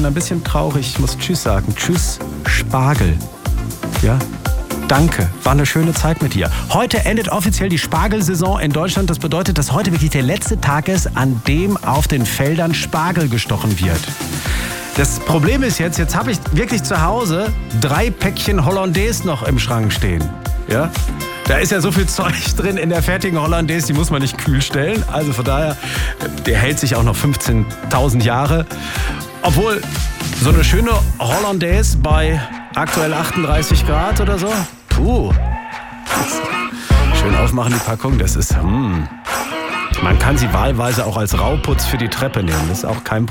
bin ein bisschen traurig. Ich muss Tschüss sagen. Tschüss, Spargel. Ja? Danke, war eine schöne Zeit mit dir. Heute endet offiziell die Spargelsaison in Deutschland. Das bedeutet, dass heute wirklich der letzte Tag ist, an dem auf den Feldern Spargel gestochen wird. Das Problem ist jetzt habe ich wirklich zu Hause 3 Päckchen Hollandaise noch im Schrank stehen. Ja? Da ist ja so viel Zeug drin in der fertigen Hollandaise, die muss man nicht kühl stellen. Also von daher, der hält sich auch noch 15.000 Jahre. Obwohl, so eine schöne Hollandaise bei aktuell 38 Grad oder so. Puh. Schön aufmachen die Packung, das ist... Man kann sie wahlweise auch als Rauputz für die Treppe nehmen, das ist auch kein Problem.